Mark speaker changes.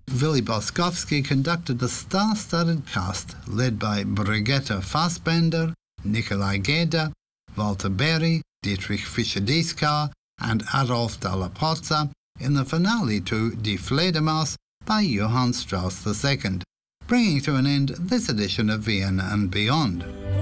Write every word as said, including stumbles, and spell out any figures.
Speaker 1: Willy Boskovsky conducted a star-studded cast led by Brigitte Fassbender, Nikolai Geda, Walter Berry, Dietrich Fischer-Dieskau and Adolf Dalla-Pozza in the finale to Die Fledermaus by Johann Strauss the Second, bringing to an end this edition of Vienna and Beyond.